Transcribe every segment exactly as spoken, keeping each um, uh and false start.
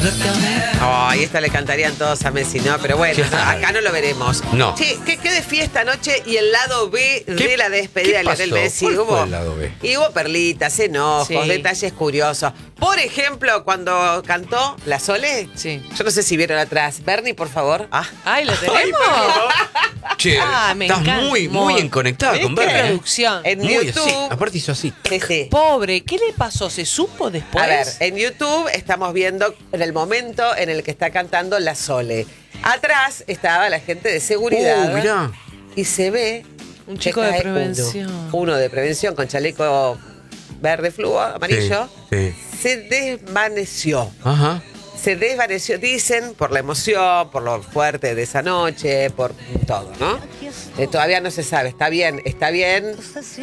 Oh, y esta le cantarían todos a Messi, ¿no? Pero bueno, no, acá no lo veremos. No. Che, ¿qué, qué de fiesta anoche y el lado B ¿Qué- de la despedida de qué Lionel pasó? Messi? ¿Cuál Hubo, fue el lado B? Y hubo perlitas, enojos, Sí. detalles curiosos. Por ejemplo, cuando cantó La Sole. Sí. Yo no sé si vieron atrás. Bernie, por favor. Ah. Ay, ¿lo tenemos? Che, Ah, me estás encanta. muy, muy en conectada con Qué Bernie. ¿eh? producción. En Muy YouTube. así. Aparte hizo así. Sí, sí. Pobre, ¿qué le pasó? ¿Se supo después? A ver, en YouTube estamos viendo en el momento en el que está cantando La Sole. Atrás estaba la gente de seguridad. Uh, mirá. Y se ve Un que chico de cae prevención. Uno, uno de prevención con chaleco verde fluo, amarillo. Sí, sí. Se desvaneció. Ajá. Se desvaneció, dicen, por la emoción, por lo fuerte de esa noche, por todo, ¿no? Eh, todavía no se sabe. Está bien, está bien.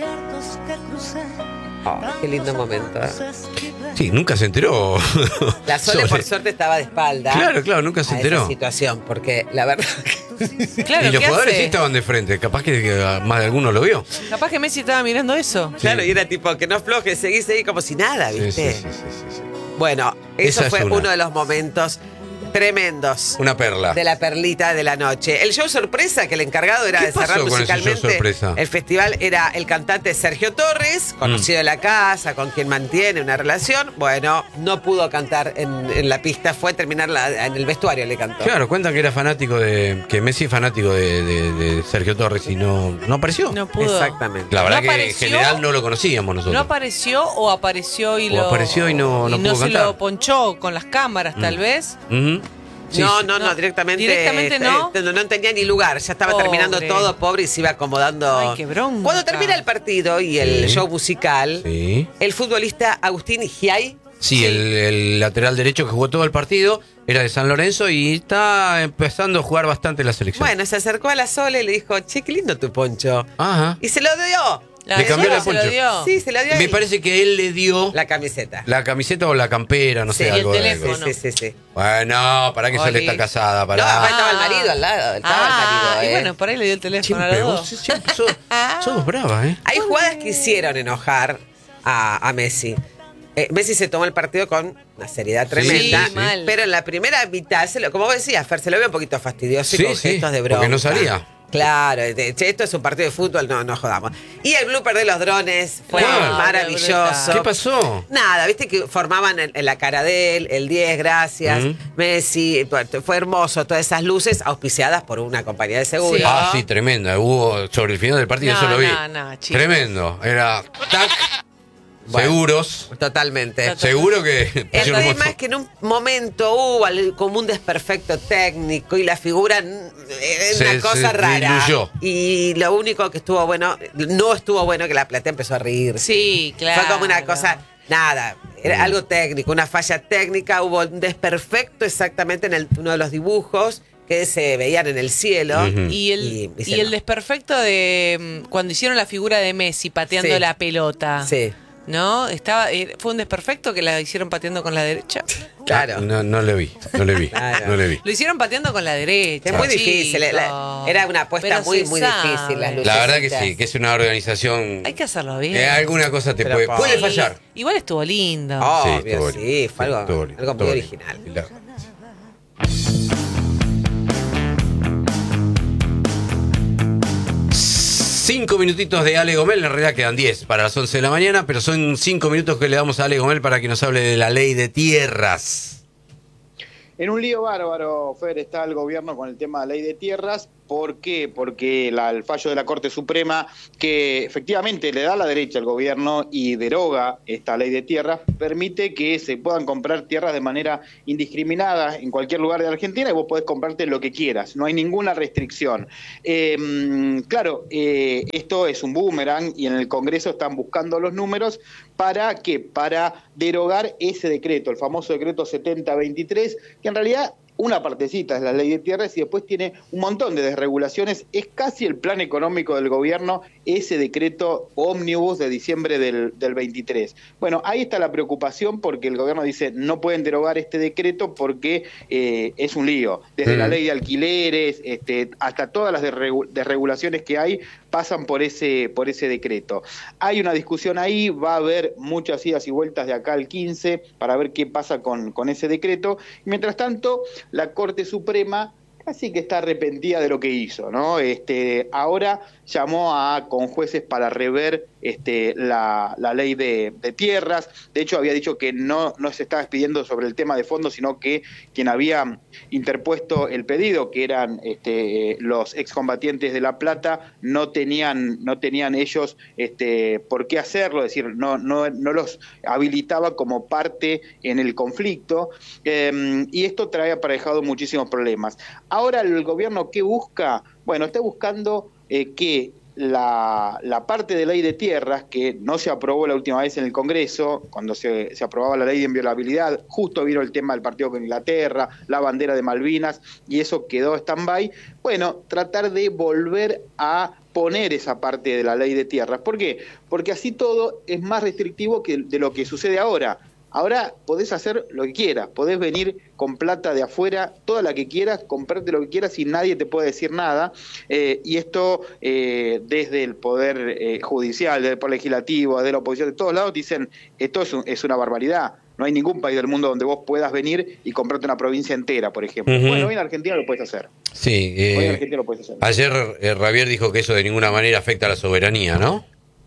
Oh, qué lindo momento. ¿eh? Sí, nunca se enteró. La Sole, Sole. por suerte, estaba de espalda. Claro, claro, nunca se a enteró. esa situación, porque la verdad. Claro, Y los ¿qué jugadores hace? sí estaban de frente. Capaz que, que más de alguno lo vio. Capaz que Messi estaba mirando eso. Claro, y era tipo que no afloje, seguí, seguí como si nada, Sí, ¿viste? sí, sí, sí, sí. Bueno, eso Esa es fue una. uno de los momentos tremendos Una perla. de la perlita de la noche. El show sorpresa, que el encargado era ¿Qué de cerrar pasó con ese show musicalmente sorpresa? el festival, era el cantante Sergio Torres, conocido Mm. de la casa, con quien mantiene una relación. Bueno, no pudo cantar en, en la pista, fue a terminar la- en el vestuario, le cantó. Claro, cuentan que era fanático de. Que Messi es fanático de, de- de Sergio Torres y no, no apareció. No pudo. Exactamente. La verdad ¿No que en apareció? general no lo conocíamos nosotros. ¿No apareció o apareció y O lo. apareció y no- no pudo se cantar. lo ponchó con las cámaras, tal vez? Ujú. Sí, no, sí. no, no, No, directamente. directamente no. eh, no. No tenía ni lugar, ya estaba Pobre. terminando todo, pobre, y se iba acomodando. Ay, qué bronca. Cuando termina el partido y el Sí. show musical, Sí. el futbolista Agustín Giai. Sí, El, el lateral derecho que jugó todo el partido era de San Lorenzo y está empezando a jugar bastante la selección. Bueno, se acercó a la Sole y le dijo, che, qué lindo tu poncho. Ajá. Y se lo dio. La Le de cambió Diego la se lo poncho. dio. Sí, se lo dio. Me y- parece que él le dio la, La camiseta. camiseta o la campera, no Sí, sé, y el algo de teléfono. algo. Sí, sí, sí, sí. Bueno, para que Sole Oli. está casada, No, para. además estaba el marido al lado. Estaba Ah, el marido, y ¿eh? bueno, por ahí le dio el teléfono a Siempre, los vos dos. siempre sos, sos brava, ¿eh? Hay jugadas que hicieron enojar a, a Messi. Eh, Messi se tomó el partido con una seriedad tremenda, Sí, mal. pero en la primera mitad, se lo- como vos decías, Fer, se lo veo un poquito fastidioso Sí, y con sí, gestos de broma. porque no salía. Claro, de- che, esto es un partido de fútbol, no, no jodamos. Y el blooper de los drones fue Claro. maravilloso. ¿Qué pasó? Nada, viste que formaban en, en la cara de él, el diez, gracias, Mm. Messi, fue hermoso, todas esas luces auspiciadas por una compañía de seguro. Sí. Ah, sí, tremenda. Hubo sobre el final del partido, No, eso lo vi. no, no, chicos. Tremendo. Era tac, Bueno. seguros. Totalmente. Total. Seguro que El pusieron tema moto. es que en un momento hubo al- como un desperfecto técnico y la figura mm, era Se- una cosa se rara. diluyó. Y lo único que estuvo bueno, no estuvo bueno que la platea empezó a reír. Sí, claro. Fue como una cosa, nada, era algo técnico, una falla técnica, hubo un desperfecto exactamente en el- uno de los dibujos que se veían en el cielo. Ujú. Y el, Y- y se y el no. desperfecto de mm, cuando hicieron la figura de Messi pateando Sí. la pelota. Sí, ¿No? Estaba, eh, fue un desperfecto que la hicieron pateando con la derecha. claro. No, no le vi, no le vi, Claro. no le vi. Lo hicieron pateando con la derecha. Es muy chicos. difícil, la- era una apuesta Pero muy, se muy sabe. difícil, las luces. La verdad que Lucecitas. sí, que es una organización. Hay que hacerlo bien. Eh, alguna cosa te Pero puede. pa- Puede Sí. fallar. Igual estuvo lindo. Obvio, estuvo sí, lindo. fue algo, estuvo lindo, algo muy estuvo original. lindo. Cinco minutitos de Ale Gomel, en realidad quedan diez para las once de la mañana, pero son cinco minutos que le damos a Ale Gomel para que nos hable de la ley de tierras. En un lío bárbaro, Fer, está el gobierno con el tema de la ley de tierras. ¿Por qué? Porque la- el fallo de la Corte Suprema, que efectivamente le da la derecha al gobierno y deroga esta ley de tierras, permite que se puedan comprar tierras de manera indiscriminada en cualquier lugar de Argentina y vos podés comprarte lo que quieras, no hay ninguna restricción. Eh, claro, eh, esto es un boomerang y en el Congreso están buscando los números. ¿Para qué? Para derogar ese decreto, el famoso decreto setenta veintitrés, que en realidad una partecita es la ley de tierras y después tiene un montón de desregulaciones. Es casi el plan económico del gobierno ese decreto ómnibus de diciembre del, del veintitrés. Bueno, ahí está la preocupación porque el gobierno dice no pueden derogar este decreto porque eh, es un lío. Desde mm. la ley de alquileres este, hasta todas las desregulaciones que hay pasan por ese, por ese decreto. Hay una discusión ahí, va a haber muchas idas y vueltas de acá al quince para ver qué pasa con, con ese decreto. Y mientras tanto, la Corte Suprema casi que está arrepentida de lo que hizo, ¿no? Este, ahora llamó a con jueces para rever este, la, la ley de, de tierras. De hecho, había dicho que no, no se estaba expidiendo sobre el tema de fondo, sino que quien había interpuesto el pedido, que eran este, los excombatientes de La Plata, no tenían, no tenían ellos este, por qué hacerlo, es decir, no, no, no los habilitaba como parte en el conflicto, eh, y esto trae aparejado muchísimos problemas. Ahora el gobierno, ¿qué busca? Bueno, está buscando eh, que la, la parte de ley de tierras, que no se aprobó la última vez en el Congreso, cuando se, se aprobaba la ley de inviolabilidad, justo vino el tema del partido con Inglaterra, la bandera de Malvinas, y eso quedó stand-by. Bueno, tratar de volver a poner esa parte de la ley de tierras. ¿Por qué? Porque así todo es más restrictivo que de lo que sucede ahora. Ahora podés hacer lo que quieras, podés venir con plata de afuera, toda la que quieras, comprarte lo que quieras y nadie te puede decir nada. Eh, y esto eh, desde el Poder eh, Judicial, desde el Poder Legislativo, desde la oposición, de todos lados dicen, esto es, un, es una barbaridad. No hay ningún país del mundo donde vos puedas venir y comprarte una provincia entera, por ejemplo. Uh-huh. Bueno, hoy en Argentina lo puedes hacer. Sí. Eh, hoy en Argentina lo puedes hacer. Ayer eh, Javier dijo que eso de ninguna manera afecta a la soberanía, ¿no?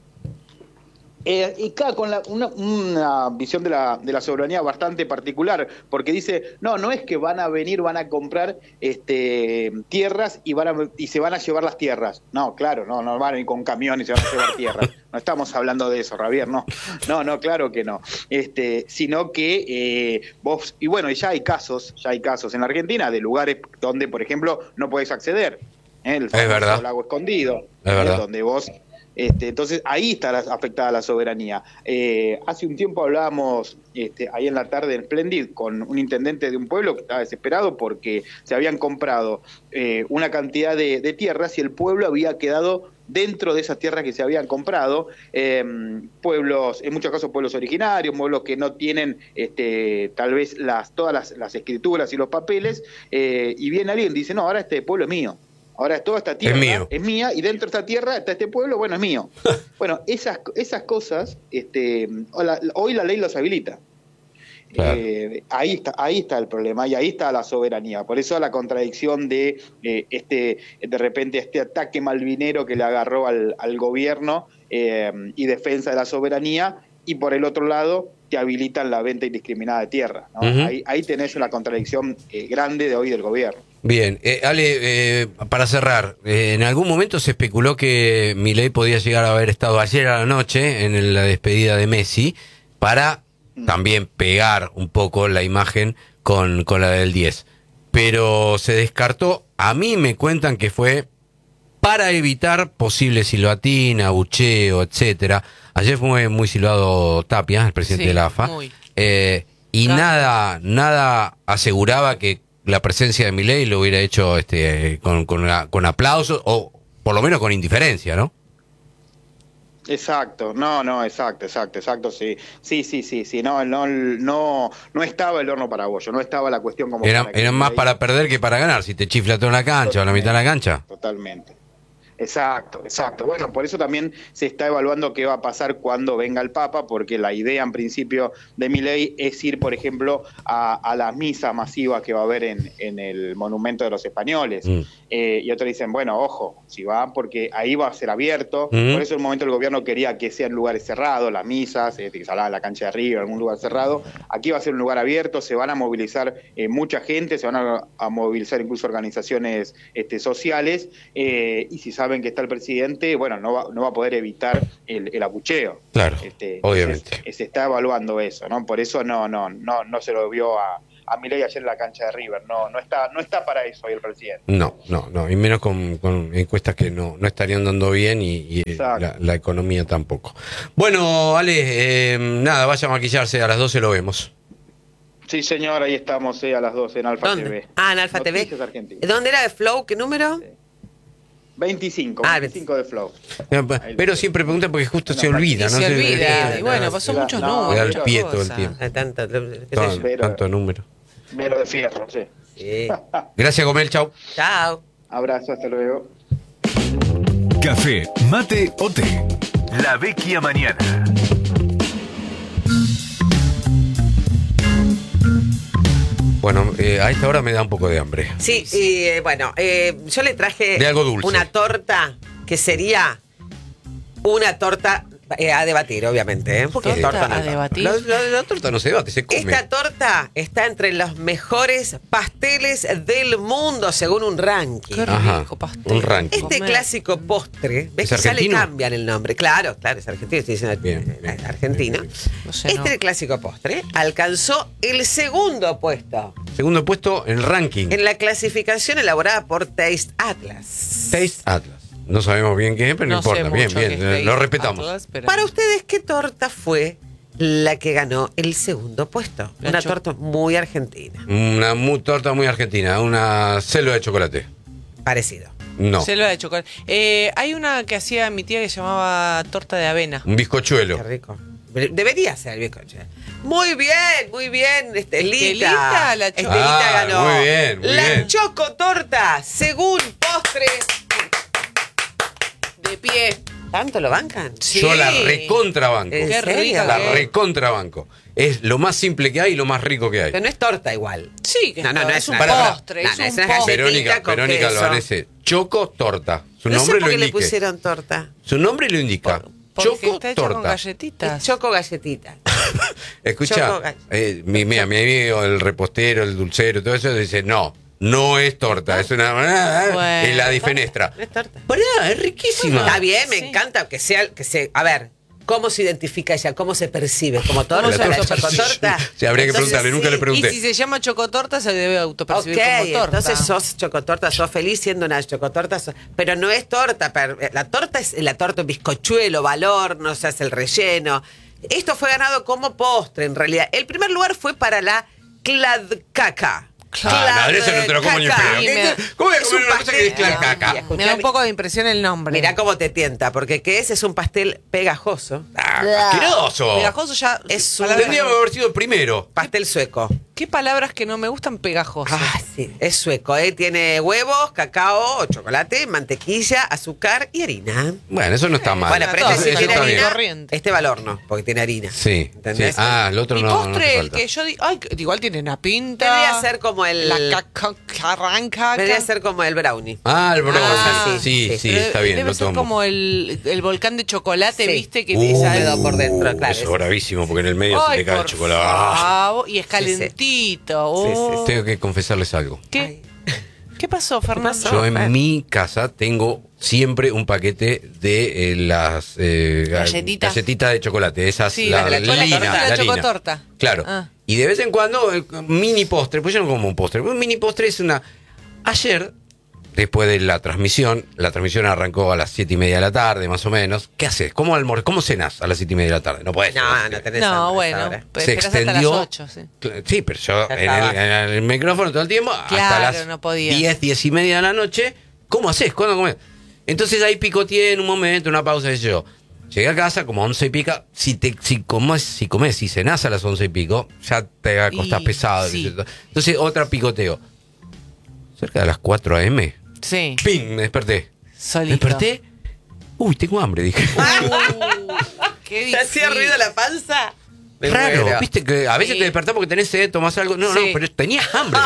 Eh, y acá con la, una, una visión de la, de la soberanía bastante particular, porque dice, no, no es que van a venir, van a comprar este, tierras y, van a, y se van a llevar las tierras. No, claro, no, no van a ir con camión y se van a llevar tierras. No estamos hablando de eso, Javier, no. No, no, claro que no. Este, sino que eh, vos, y bueno, ya hay casos, ya hay casos en la Argentina de lugares donde, por ejemplo, no podés acceder. ¿eh? El famoso es verdad. Lago Escondido, es ¿eh? verdad. Donde vos... Este, entonces ahí está la, afectada la soberanía. Eh, hace un tiempo hablábamos este, ahí en la tarde en Splendid con un intendente de un pueblo que estaba desesperado porque se habían comprado eh, una cantidad de, de tierras y el pueblo había quedado dentro de esas tierras que se habían comprado, eh, pueblos, en muchos casos pueblos originarios, pueblos que no tienen este, tal vez las, todas las, las escrituras y los papeles, eh, y viene alguien y dice, no, ahora este pueblo es mío. Ahora toda esta tierra es, mío. es mía y dentro de esta tierra está este pueblo, bueno, es mío. Bueno, esas, esas cosas, este, hoy la ley los habilita. Claro. Eh, ahí está, ahí está el problema y ahí está la soberanía. Por eso la contradicción de eh, este, de repente este ataque malvinero que le agarró al, al gobierno eh, y defensa de la soberanía, y por el otro lado te habilitan la venta indiscriminada de tierra, ¿no? Uh-huh. Ahí, ahí tenés una contradicción eh, grande de hoy del gobierno. Bien, eh, Ale, eh, para cerrar, eh, en algún momento se especuló que Milei podía llegar a haber estado ayer a la noche en la despedida de Messi para mm. también pegar un poco la imagen con, con la del diez. Pero se descartó, a mí me cuentan que fue para evitar posibles silbatina, abucheo, etcétera. Ayer fue muy silbado Tapia, el presidente sí, de la A F A, eh, y claro. nada, nada aseguraba que la presencia de Milei lo hubiera hecho este con, con, con aplausos o por lo menos con indiferencia, ¿no? Exacto, no, no, exacto, exacto, exacto, sí, sí, sí, sí, sí, no, no, no, no estaba el horno paraguayo, no estaba la cuestión como... Era, era más para perder que para ganar, si te chifla toda la cancha o la mitad de la cancha. Totalmente. Exacto, exacto. Bueno, por eso también se está evaluando qué va a pasar cuando venga el Papa, porque la idea en principio de Milei es ir, por ejemplo, a, a la misa masiva que va a haber en, en el Monumento de los Españoles. Mm. Eh, y otros dicen, bueno, ojo, si van, porque ahí va a ser abierto. Mm. Por eso en un momento el gobierno quería que sean lugares cerrados, las misas, eh, que se hablaba en la cancha de Río, en algún lugar cerrado. Aquí va a ser un lugar abierto, se van a movilizar eh, mucha gente, se van a, a movilizar incluso organizaciones este, sociales, eh, y si saben que está el presidente, bueno, no va, no va a poder evitar el, el abucheo. Claro, este, obviamente. Entonces, se está evaluando eso, ¿no? Por eso no, no, no, no se lo vio a, a Milei ayer en la cancha de River. No, no está, no está para eso hoy el presidente. No, no, no, y menos con, con encuestas que no, no estarían dando bien y, y la, la economía tampoco. Bueno, Ale, eh, nada, vaya a maquillarse, a las doce lo vemos. Sí, señor, ahí estamos eh, a las doce en Alfa ¿Dónde? T V. Ah, en Alfa T V. ¿Dónde era de Flow? ¿Qué número? Sí. veinticinco, Ah, veinticinco de Flow. Pero siempre pregunta porque justo se olvida, Y ¿no? se olvida. no, Y bueno, no, pasó no, muchos no, números. Le da el muchas pie todo el cosas. tiempo. Hay tanto, qué sé Todo- yo. Pero- tanto número. Mero de fierro, sí. Sí. Gracias, Gomel, chau. Chao. Abrazo, hasta luego. Café, mate o té. La Vecchia Mañana. Bueno, eh, a esta hora me da un poco de hambre. Sí, y eh, bueno, eh, yo le traje De algo dulce. una torta que sería una torta eh, a debatir, obviamente. ¿eh? Porque Torta torta no a es torta. debatir. La, la- la torta no se debate, se come. Esta torta está entre los mejores pasteles del mundo, según un ranking. Qué Ajá, rico pastel. un ranking. Este Comer. clásico postre, ves ¿Es que ya le argentino? cambian el nombre. Claro, claro, es argentino, estoy diciendo Bien, bien, eh, argentino. bien, No sé, Este no. clásico postre alcanzó el segundo puesto Segundo puesto en el ranking. en la clasificación elaborada por Taste Atlas. Taste Atlas. No sabemos bien qué es, pero no, No sé importa. Bien, mucho bien. qué es eh, Taste Lo respetamos. Atlas, pero- Para ustedes, ¿qué torta fue la que ganó el segundo puesto? La Una cho- torta muy argentina. Una mu- torta muy argentina, una selva de chocolate. Parecido. No, Se lo ha hecho. Eh, hay una que hacía mi tía que se llamaba torta de avena. un bizcochuelo. Qué rico. Debería ser el bizcocho. Muy bien, muy bien, Estelita. Estelita, la cho- Estelita Ah, ganó. muy bien, muy la bien. chocotorta, según postre. De pie. ¿Tanto lo bancan? Sí. Yo la recontrabanco. ¿En Qué serio? rica La que es. recontrabanco. Es lo más simple que hay y lo más rico que hay. Pero no es torta igual. Sí, que No, no, no es, es un una- Pará, pará. postre, No, es no, un es una postre. galletita Verónica, con Verónica queso. Alvarez, Choco Torta. Su No sé nombre por lo qué le indica. pusieron torta. Su nombre lo indica. Porque Choco está hecha con Torta. galletitas. Es choco galletita. Escucha, Choco gall- eh, mi, mira, mi amigo, el repostero, el dulcero, todo eso, dice, no, no es torta, es una... Bueno. es la difenestra. No es torta. Pará, es riquísima. Está bien, me Sí. encanta que sea, que se, a ver, ¿cómo se identifica ella? ¿Cómo se percibe? ¿Como torta? se ¿La autopercibe? chocotorta? Sí, habría que Entonces, preguntarle, nunca le Y pregunté. si se llama chocotorta, se debe autopercibir Ok, como torta. entonces sos chocotorta, sos feliz siendo una chocotorta, sos- pero no es torta. per- La torta es la torta un bizcochuelo, valor, no se hace el relleno. Esto fue ganado como postre, en realidad. El primer lugar fue para la cladcaca. Ah, no, eso no te lo como ni en Cladcaca. pedo. Y me- ¿Cómo voy a Es comer un una cosa que es pastel- cladcaca? Ah, escuchame. Me da un poco de impresión el nombre. Mirá cómo te tienta, porque ¿qué es? Es un pastel pegajoso. Ah, ¡asqueroso! Pegajoso ya. Es un- palabras- Tendría que haber sido el primero. Pastel sueco. ¿Qué palabras que no me gustan pegajosos? Ah, sí, es sueco, ¿eh? Tiene huevos, cacao, chocolate, mantequilla, azúcar y harina. Bueno, eso no está mal. Bueno, pero todo, este si eso tiene está bien. harina, Corriente. este va al horno, porque tiene harina. Sí, ¿Entendés? sí. Ah, el otro Mi no, no postre, hace el falta. que yo digo, ay, que igual tiene una pinta. Vendría a ser como el- La caranca. Vendría a ser como el brownie. Ah, el brownie. Ah, sí, sí, sí, sí. está bien. Debe lo ser tomo. como el, el volcán de chocolate, Sí. ¿viste? Que Uh, te húmedo por dentro, claro. Eso es bravísimo, porque en el medio se Ay, te cae el por chocolate. Ah. favor, y es calentito. Sí, sí, Oh. Tengo que confesarles algo. ¿Qué? Ay. ¿Qué pasó, Fernando? pasó? Yo en Fer. mi casa tengo siempre un paquete de eh, las eh, Galletitas. galletitas de chocolate, esas Sí, la, la- la lina, chocotorta, la la lina. chocotorta. Claro. Ah. Y de vez en cuando eh, mini postre, pues yo no como un postre, un mini postre es una. Ayer, después de la transmisión, la transmisión arrancó a las siete y media de la tarde, más o menos. ¿Qué haces? ¿Cómo almor ¿Cómo cenás a las siete y media de la tarde? No puedes. No, no tenés No, hambre a esa bueno, hora. pues Se esperás hasta extendió. las ocho, sí. Cl- Sí, pero yo Ya en el, estaba. en el micrófono todo el tiempo, hasta Claro, las no podía. diez, diez y media de la noche. ¿Cómo haces? ¿Cuándo comés? Entonces ahí picoteé en un momento, una pausa, y yo. Llegué a casa como once y pica. Si te si comes, si comes, si cenás a las once y pico, ya te acostás Y, pesado. sí. ¿Viste? Entonces, otra picoteo. Cerca de las cuatro a eme, Sí, ¡ping! Me desperté. solito. Me desperté. Uy, tengo hambre, dije. Uh, qué ¿Te hacía difícil. ruido la panza? Me Raro, muero. viste que a veces Sí. te despertás porque tenés sed, tomás algo. No, no, Sí. pero tenía hambre.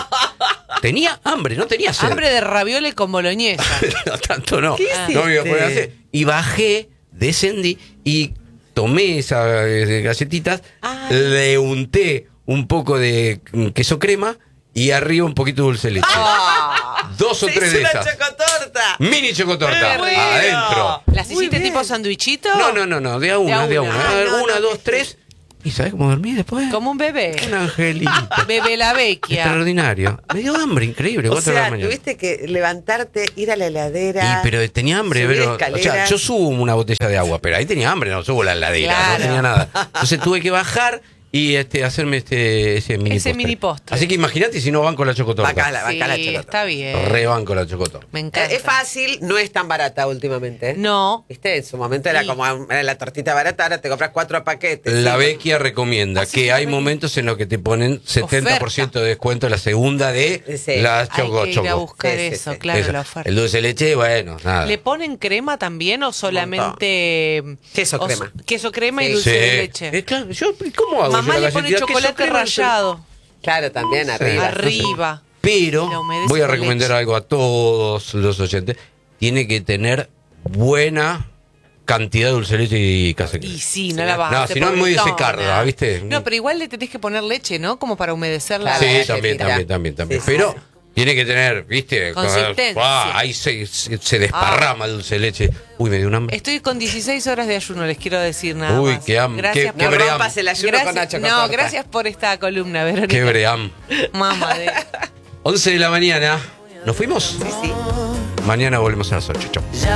Tenía hambre, no tenía sed. Hambre de raviole con boloñesa. No, tanto no. ¿Qué No me iba a poner a hiciste? hacer. Y bajé, descendí y tomé esas eh, galletitas, Ah. le unté un poco de mm, queso crema y arriba un poquito de dulce de leche. Ah, Dos o Se tres hizo de una esas. chocotorta. Mini chocotorta. ¡Qué bueno! Adentro. ¿las Muy hiciste bien. tipo sandwichito? No, no, no, no, de a una, de a una. una. Ah, A ver, no, una, no, dos, que tres. ¿Y sabes cómo dormí después? Como un bebé. Un angelito. Bebé la vecchia. Extraordinario. Me dio hambre, increíble. O cuatro de la sea, mañana. tuviste que levantarte, ir a la Y, heladera. pero tenía hambre, subir pero, o sea, escaleras. yo subo una botella de agua, pero ahí tenía hambre, no subo la heladera, Claro. no tenía nada. Entonces tuve que bajar y este hacerme este ese mini Ese postre. mini postre. Así que imagínate si no van con la chocotorta. Bacala, Sí, bacala chocotorta. está bien. Re van con la chocotorta. Me encanta. Eh, Es fácil, no es tan barata últimamente. ¿eh? No. ¿Viste? En su momento era Sí. como era la tortita barata, ahora te compras cuatro paquetes. La sí. Vecchia recomienda Así que se hay llama. momentos en los que te ponen setenta por ciento de descuento la segunda de Sí. las Hay choco que ir a choco. buscar Sí, sí, eso, sí. claro, Esa. la oferta. El dulce de leche, bueno, nada. ¿Le ponen crema también o solamente Queso o crema. so- queso crema y Sí. dulce Sí. de leche? Eh, claro, yo, ¿cómo hago Mamá yo la le pone galletita? Queso, chocolate crema, rallado Claro, también Sí. arriba. arriba. Pero La humedece voy a con recomendar leche. algo a todos los oyentes. Tiene que tener buena cantidad de dulce de leche y casi Y sí, no la vas a No, hacer si no es muy de pobretona. secarla, ¿viste? No, pero igual le tenés que poner leche, ¿no? Como para humedecerla. Claro, Sí, la también, galletita. también, también, también. Sí, sí, Pero sí. tiene que tener, ¿viste? Consistencia. Ah, ahí se, se, se desparrama el dulce de leche. Uy, me dio un hambre. Estoy con dieciséis horas de ayuno, les quiero decir nada Uy, más. qué ham- Gracias qué- por- No bream. rompas el ayuno Gracias- con Nacho No, Cotorta. gracias por esta columna, Verónica. Qué bream. Mamá de... once de la mañana. ¿Nos fuimos? Sí, sí. Mañana volvemos a las ocho. Chau.